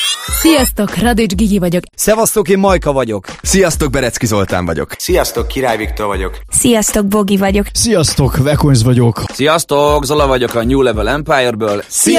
Sziasztok, Radics Gigi vagyok. Szevasztok, én Majka vagyok. Sziasztok, Berecki Zoltán vagyok. Sziasztok, Király Viktor vagyok. Sziasztok, Bogi vagyok. Sziasztok, Vekonz vagyok. Sziasztok, Zola vagyok a New Level Empire-ből. Szia!